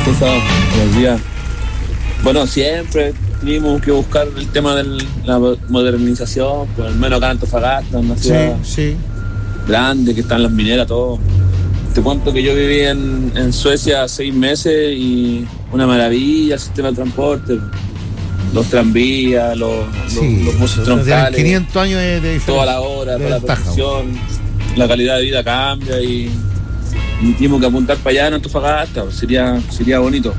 César, buenos días. Bueno, siempre tuvimos que buscar el tema de la modernización, pero al menos acá en Antofagasta, una ciudad grande, que están las mineras, todo. Te cuento que yo viví en Suecia 6 meses y una maravilla el sistema de transporte. Los tranvías, los buses troncales. 500 años de diferencia. Toda la hora, toda la precisión. La calidad de vida cambia y tenemos que apuntar para allá en Antofagasta. Sería bonito.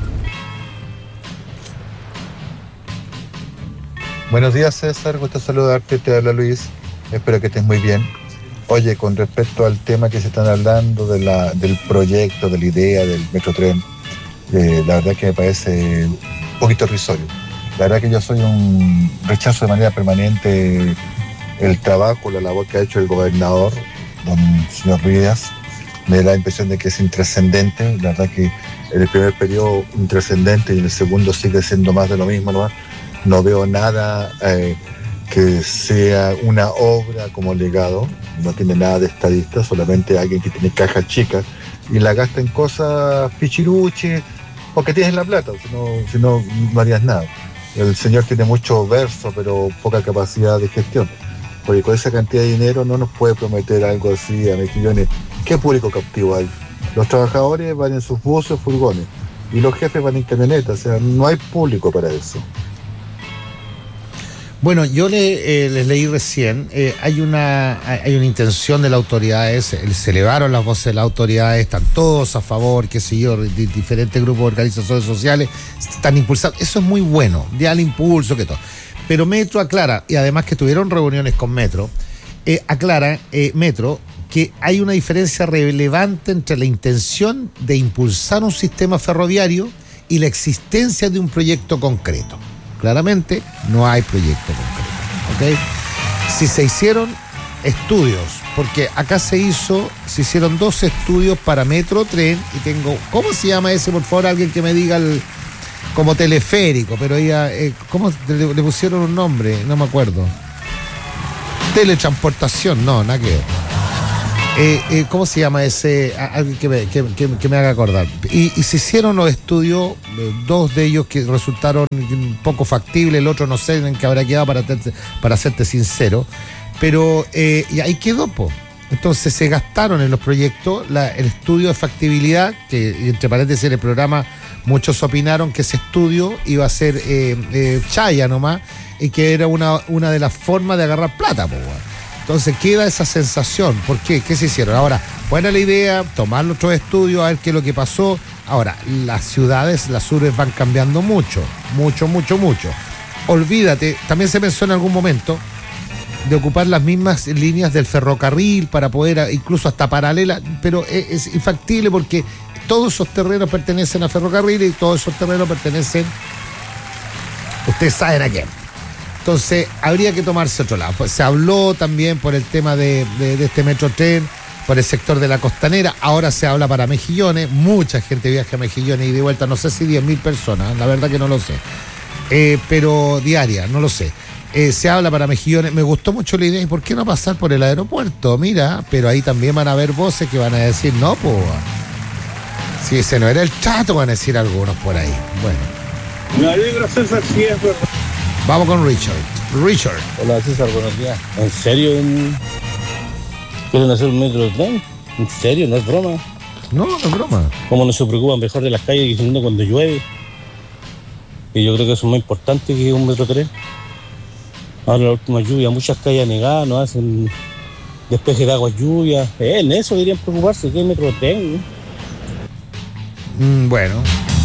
Buenos días, César, gusto saludarte, te habla Luis, espero que estés muy bien. Oye, con respecto al tema que se están hablando del proyecto, de la idea del Metrotren, la verdad que me parece un poquito irrisorio. La verdad que yo rechazo de manera permanente el trabajo, la labor que ha hecho el gobernador, don señor Rivas. Me da la impresión de que es intrascendente. La verdad que en el primer periodo intrascendente y en el segundo sigue siendo más de lo mismo, ¿no? No veo nada que sea una obra como legado, no tiene nada de estadista, solamente alguien que tiene cajas chicas y la gasta en cosas pichiruches porque tienes la plata, si no harías nada. El señor tiene mucho verso, pero poca capacidad de gestión, porque con esa cantidad de dinero no nos puede prometer algo así a mejillones. ¿Qué público cautivo hay? Los trabajadores van en sus buses, furgones, y los jefes van en camionetas, o sea, no hay público para eso. Bueno, yo les leí recién, hay una intención de las autoridades, se elevaron las voces de las autoridades, están todos a favor, qué sé yo, diferentes grupos de organizaciones sociales están impulsando, eso es muy bueno, ya el impulso que todo. Pero Metro aclara, y además que tuvieron reuniones con Metro, aclara Metro que hay una diferencia relevante entre la intención de impulsar un sistema ferroviario y la existencia de un proyecto concreto. Claramente no hay proyecto concreto, ¿ok? Si se hicieron estudios, porque acá se hicieron 2 estudios para Metrotren y tengo, ¿cómo se llama ese? Por favor, alguien que me diga como teleférico, pero ella, ¿cómo le pusieron un nombre? No me acuerdo. Teletransportación, no, nada que ver. ¿Cómo se llama ese? Alguien que me haga acordar. Y se hicieron los estudios, 2 de ellos que resultaron un poco factibles, el otro no sé en qué habrá quedado para serte sincero, pero y ahí quedó, po. Entonces se gastaron en los proyectos el estudio de factibilidad, que entre paréntesis en el programa muchos opinaron que ese estudio iba a ser chaya nomás, y que era una de las formas de agarrar plata, po. Entonces queda esa sensación. ¿Por qué? ¿Qué se hicieron? Ahora, buena la idea, tomar otros estudios, a ver qué es lo que pasó. Ahora, las ciudades, las urbes van cambiando mucho. Olvídate, también se pensó en algún momento de ocupar las mismas líneas del ferrocarril para poder, incluso hasta paralela, pero es infactible porque todos esos terrenos pertenecen a ferrocarril y todos esos terrenos pertenecen, ustedes saben a quién. Entonces, habría que tomarse otro lado. Pues se habló también por el tema de este Metrotren, por el sector de la costanera. Ahora se habla para Mejillones. Mucha gente viaja a Mejillones y de vuelta, no sé si 10.000 personas, la verdad que no lo sé. Pero diaria, no lo sé. Se habla para Mejillones. Me gustó mucho la idea. ¿Y por qué no pasar por el aeropuerto? Mira, pero ahí también van a haber voces que van a decir, no, pues, si ese no era el trato, van a decir algunos por ahí. Bueno. Me alegra, César, si es verdad. Vamos con Richard. Hola, César, buenos días. ¿En serio quieren hacer un Metrotren? ¿En serio? ¿No es broma? No es broma. ¿Cómo no se preocupan mejor de las calles y segundo cuando llueve? Y yo creo que eso es más importante que un Metrotren. Ahora la última lluvia, muchas calles anegadas, no hacen despeje de agua lluvia. En eso deberían preocuparse, que es Metrotren, ¿no? Bueno.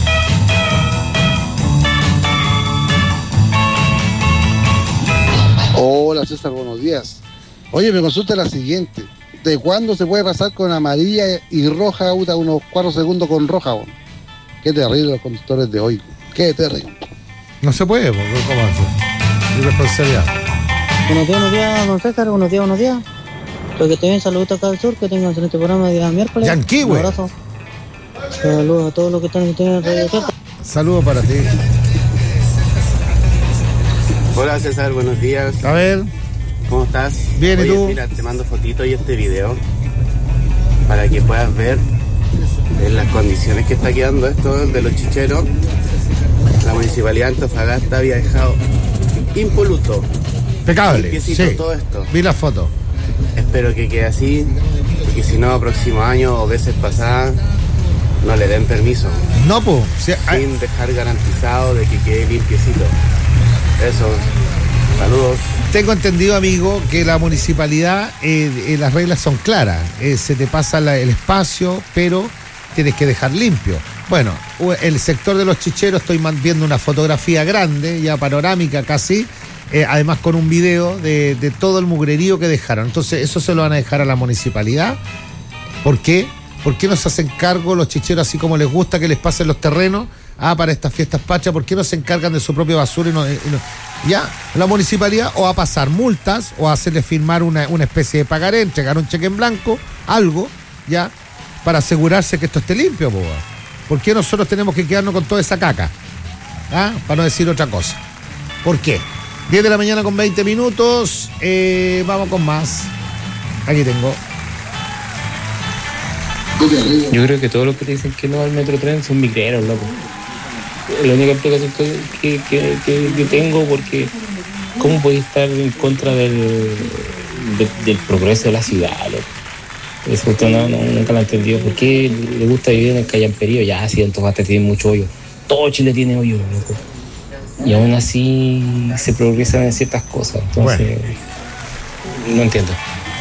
Hola César, buenos días. Oye, me consulta la siguiente. ¿De cuándo se puede pasar con amarilla y roja unos 4 segundos con roja? Bueno? Qué terrible los conductores de hoy. Qué terrible. No se puede, ¿cómo hacer? Irresponsabilidad. Buenos días, don César. Buenos días. Porque te bien, saludos acá al sur. Que tengan en este programa de día miércoles. Yankee, güey. Un abrazo. Saludos a todos los que están en Radio Cierta. Saludos para ti. Hola César, buenos días. A ver. ¿Cómo estás? Bien, ¿y tú? Mira, te mando fotito y este video para que puedas ver en las condiciones que está quedando esto de los chicheros, la Municipalidad de Antofagasta había dejado impoluto, impecable, sí, todo esto. Vi la foto. Espero que quede así, porque si no, próximo año o veces pasadas no le den permiso. No, pues. Sin dejar garantizado de que quede limpiecito. Eso. Saludos. Tengo entendido, amigo, que la municipalidad, las reglas son claras. Se te pasa el espacio, pero tienes que dejar limpio. Bueno, el sector de los chicheros, estoy viendo una fotografía grande, ya panorámica casi, además con un video de todo el mugrerío que dejaron. Entonces, eso se lo van a dejar a la municipalidad. ¿Por qué? ¿Por qué no se hacen cargo los chicheros, así como les gusta que les pasen los terrenos para estas fiestas pachas? ¿Por qué no se encargan de su propia basura ya la municipalidad, o a pasar multas o a hacerle firmar una especie de pagaré, entregar un cheque en blanco, algo, ya, para asegurarse que esto esté limpio, po? ¿Por qué nosotros tenemos que quedarnos con toda esa caca? Para no decir otra cosa. ¿Por qué? 10 de la mañana con 20 minutos. Vamos con más. Aquí tengo. Yo creo que todos los que dicen que no al Metrotren son migreros, loco. Es la única explicación que tengo, porque ¿cómo podéis estar en contra del progreso de la ciudad, loco? Eso nunca lo he entendido. ¿Por qué le gusta vivir en el Callamperío? Ya, si Antofagasta tiene mucho hoyo. Todo Chile tiene hoyo, loco. Y aún así se progresan en ciertas cosas. Entonces, no entiendo.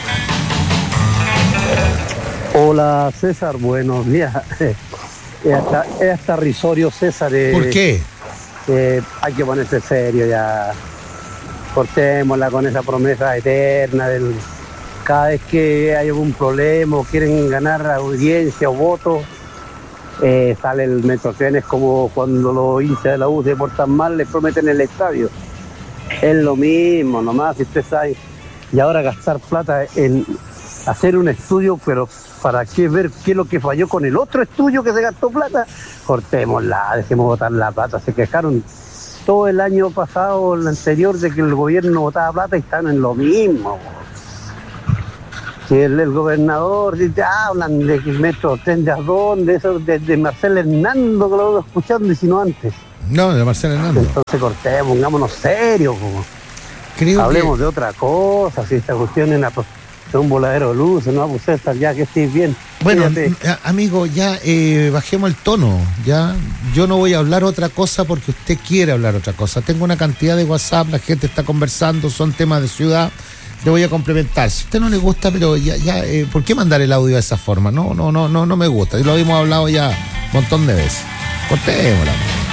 Hola, César, buenos días. Es hasta risorio, César. ¿Por qué? Hay que ponerse serio ya. Cortémosla con esa promesa eterna del... Cada vez que hay algún problema o quieren ganar audiencia o votos, sale el Metrotren. Es como cuando los hinchas de la U se portan mal, les prometen el estadio. Es lo mismo, nomás, si usted sabe. Y ahora gastar plata en hacer un estudio, pero ¿para qué? Ver qué es lo que falló con el otro estudio que se gastó plata. Cortémosla, dejemos botar la plata. Se quejaron todo el año pasado, el anterior, de que el gobierno botaba plata y están en lo mismo. Si el gobernador dice, hablan de que Metrotren de dónde, eso de Marcelo Hernando, que lo vengo escuchando, y si no antes. No, de Marcelo Hernando. Entonces cortemos, pongámonos serios. Hablemos de otra cosa, si esta cuestión es un voladero de luces, no, pues César, ya que estés bien. Bueno, amigo, ya bajemos el tono, ya. Yo no voy a hablar otra cosa porque usted quiere hablar otra cosa. Tengo una cantidad de WhatsApp, la gente está conversando, son temas de ciudad. Le voy a complementar. Si a usted no le gusta, pero ya ¿por qué mandar el audio de esa forma? No me gusta. Y lo habíamos hablado ya un montón de veces. Cortémosla.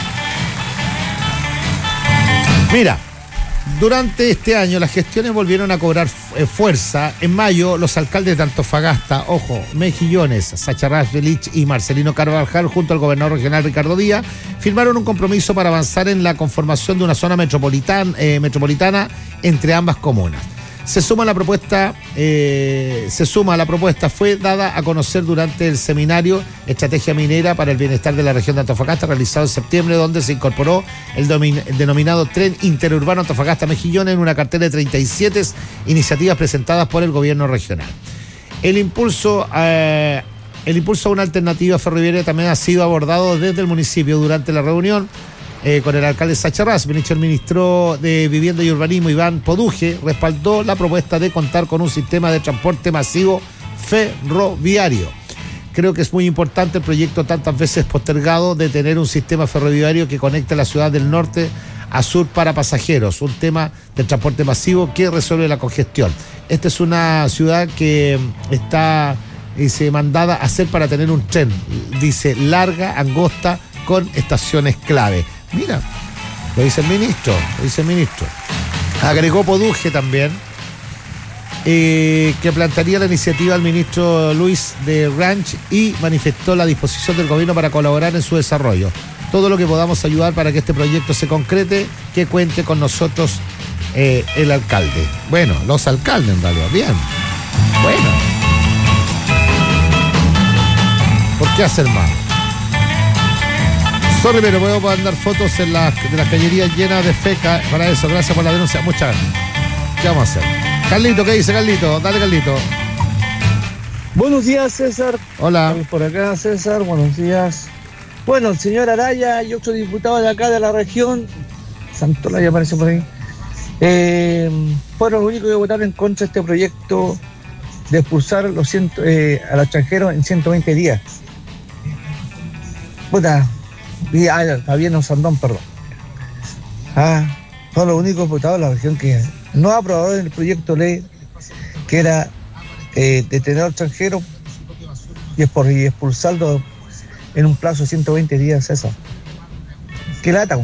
Mira, durante este año las gestiones volvieron a cobrar fuerza. En mayo, los alcaldes de Antofagasta, Mejillones, Sacharrás Belich y Marcelino Carvajal, junto al gobernador regional Ricardo Díaz, firmaron un compromiso para avanzar en la conformación de una zona metropolitana entre ambas comunas. Se suma a la propuesta, fue dada a conocer durante el seminario Estrategia Minera para el Bienestar de la Región de Antofagasta, realizado en septiembre, donde se incorporó el denominado Tren Interurbano Antofagasta-Mejillones en una cartera de 37 iniciativas presentadas por el gobierno regional. El impulso a una alternativa ferroviaria también ha sido abordado desde el municipio durante la reunión con el alcalde Sacharrás. El ministro de Vivienda y Urbanismo, Iván Poduje, respaldó la propuesta de contar con un sistema de transporte masivo ferroviario. Creo que es muy importante el proyecto tantas veces postergado de tener un sistema ferroviario que conecte la ciudad del norte a sur para pasajeros, un tema de transporte masivo que resuelve la congestión. Esta es una ciudad que está mandada a hacer para tener un tren, dice, larga, angosta, con estaciones clave. Mira, lo dice el ministro. Agregó Poduje también que plantearía la iniciativa al ministro Luis de Ranch y manifestó la disposición del gobierno para colaborar en su desarrollo. Todo lo que podamos ayudar para que este proyecto se concrete, que cuente con nosotros el alcalde. Bueno, los alcaldes en realidad, bien. Bueno. ¿Por qué hacer más? Sorry, pero puedo mandar fotos de las cañerías llenas de feca. Para eso, gracias por la denuncia. Muchas gracias. ¿Qué vamos a hacer? Carlito, ¿qué dice Carlito? Dale, Carlito. Buenos días, César. Hola. Estamos por acá, César. Buenos días. Bueno, el señor Araya y otros diputados de acá de la región, Santolaya aparece por ahí, fueron los únicos que votaron en contra de este proyecto de expulsar a los extranjeros en 120 días. Puta, Fabián Sandón, perdón. Son los únicos diputados de la región que no aprobaron el proyecto de ley que era detener a los extranjeros y expulsarlos en un plazo de 120 días, César. Qué lata,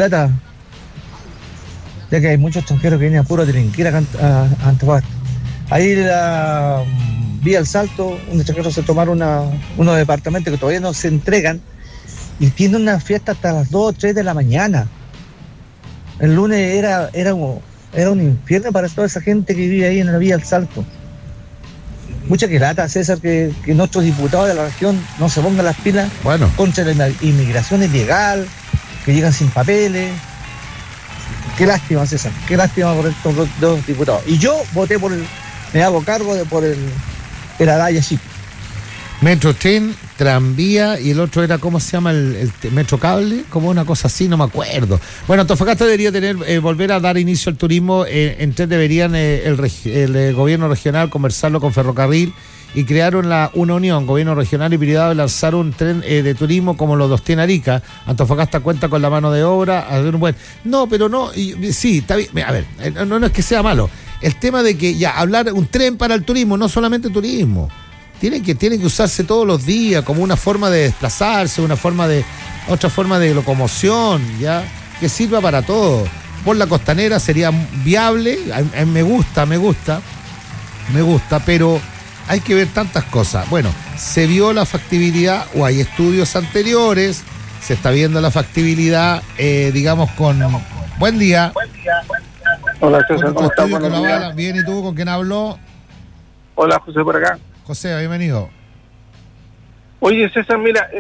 ya que hay muchos extranjeros que vienen a puro delinquir a Antofagasta. Ahí la vía El Salto, un extranjero se tomaron unos departamentos que todavía no se entregan y tienen una fiesta hasta las 2 o 3 de la mañana. El lunes era un infierno para toda esa gente que vive ahí en la vía El Salto. Mucha que lata, César, que nuestros diputados de la región no se pongan las pilas contra la inmigración ilegal, que llegan sin papeles. Qué lástima, César, qué lástima por estos dos diputados. Y yo voté me hago cargo por el Araya Chip. Metro Tren, tranvía, y el otro era, ¿cómo se llama? El Metro Cable, como una cosa así, no me acuerdo. Bueno, Antofagasta debería volver a dar inicio al turismo. En Tren deberían el gobierno regional conversarlo con Ferrocarril y crearon una unión, gobierno regional y privado, y lanzar un tren de turismo como los dos tiene Arica. Antofagasta cuenta con la mano de obra. Sí, está bien. A ver, no es que sea malo. El tema de que hablar un tren para el turismo, no solamente turismo. Tiene que usarse todos los días como una forma de desplazarse, otra forma de locomoción, ¿ya? Que sirva para todo. Por la costanera sería viable, a mí me gusta, pero hay que ver tantas cosas. Bueno, se vio la factibilidad, o hay estudios anteriores, se está viendo la factibilidad, con... Buen día. Hola, César, ¿cómo estás? Bien, ¿y tú con quién habló? Hola, José, por acá. José, bienvenido. Oye, César, mira,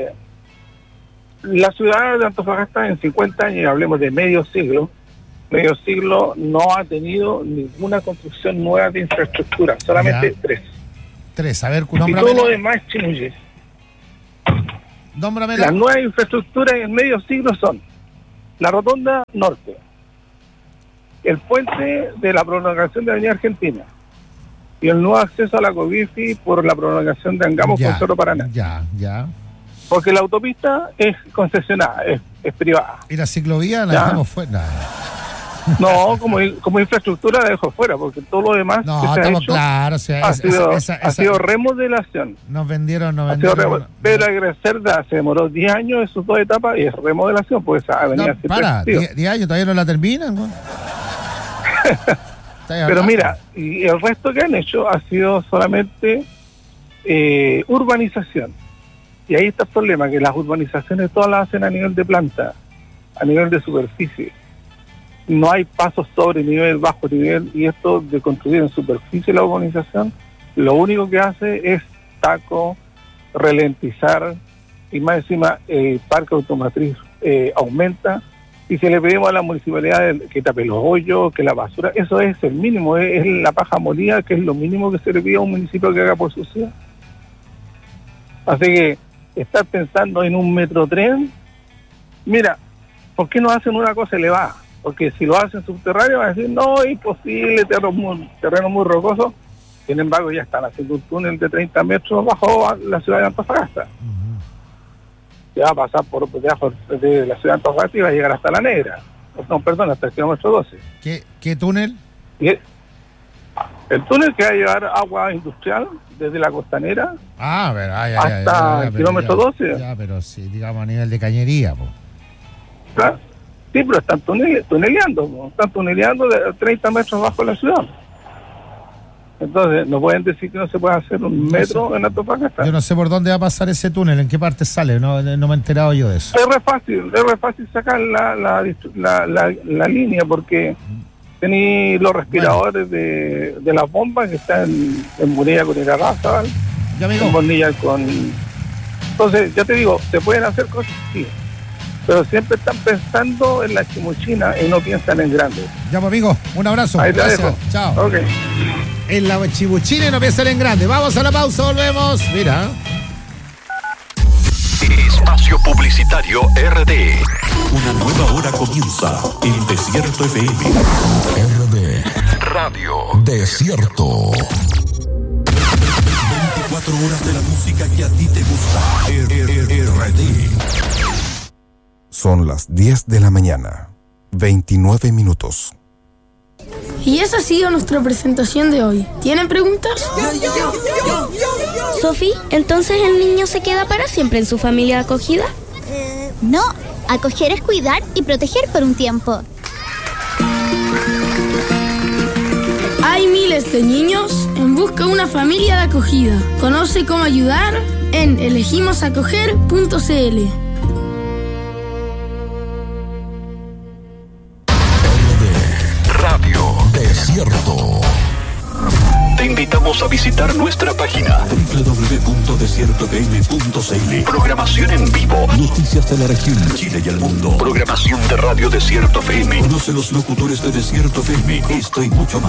la ciudad de Antofagasta en 50 años, hablemos de medio siglo, no ha tenido ninguna construcción nueva de infraestructura, solamente tres. A ver, y todo lo demás chimuye. Nómbramela. Las nuevas infraestructuras en medio siglo son la rotonda norte, el puente de la prolongación de Avenida Argentina, y el nuevo acceso a la Covifi por la prolongación de Angamos con Cerro Paraná. Ya. Porque la autopista es concesionada, es privada. ¿Y la ciclovía la dejamos fuera? No, como infraestructura la dejo fuera, porque todo lo demás que se ha hecho ha sido remodelación. Nos vendieron. Pero Agrecerda se demoró 10 años en sus 2 etapas y es remodelación, pues esa avenida... 10 años, todavía no la terminan, ¿no? Pero mira, y el resto que han hecho ha sido solamente urbanización. Y ahí está el problema, que las urbanizaciones todas las hacen a nivel de planta, a nivel de superficie. No hay pasos sobre nivel, bajo nivel, y esto de construir en superficie la urbanización, lo único que hace es ralentizar, y más encima el parque automotriz aumenta. Y si le pedimos a la municipalidad que tape los hoyos, que la basura, eso es el mínimo, es la paja molida, que es lo mínimo que se le pide a un municipio que haga por su ciudad. Así que estar pensando en un metrotren, mira, ¿por qué no hacen una cosa elevada? Porque si lo hacen subterráneo van a decir, no, es imposible, terreno muy rocoso. Sin embargo, ya están haciendo un túnel de 30 metros bajo la ciudad de Antofagasta. Se va a pasar por debajo de la ciudad de Antofagasta y va a llegar hasta La Negra. Hasta el kilómetro 12. ¿Qué túnel? El túnel que va a llevar agua industrial desde la costanera hasta el kilómetro 12. Pero sí, digamos a nivel de cañería. Claro. Sí, pero están tuneleando de 30 metros bajo la ciudad. Entonces, no pueden decir que no se puede hacer un metro en Antofagasta. Yo no sé por dónde va a pasar ese túnel, en qué parte sale, no me he enterado yo de eso. Es re fácil sacar la línea, porque tenéis los respiradores de las bombas que están en Bonilla con Irarrázaval, en Bonilla con... Entonces, ya te digo, ¿se pueden hacer cosas? Sí. pero siempre están pensando en la chimuchina y no piensan en grande. Ya, pues, amigo, un abrazo. Ahí te dejo. Chao. Okay. En la chimuchina y no piensan en grande. Vamos a la pausa, volvemos. Mira. Espacio Publicitario RD. Una nueva hora comienza en Desierto FM. RD Radio Desierto. 24 horas de la música que a ti te gusta. RD. Son las 10 de la mañana, 29 minutos. Y esa ha sido nuestra presentación de hoy. ¿Tienen preguntas? Sofi, ¿entonces el niño se queda para siempre en su familia de acogida? No, acoger es cuidar y proteger por un tiempo. Hay miles de niños en busca de una familia de acogida. Conoce cómo ayudar en elegimosacoger.cl. Radio Desierto. Te invitamos a visitar nuestra página www.desiertofm.cl. Programación en vivo. Noticias de la región, Chile y el mundo. Programación de Radio Desierto FM. Conoce los locutores de Desierto FM. Esto y mucho más.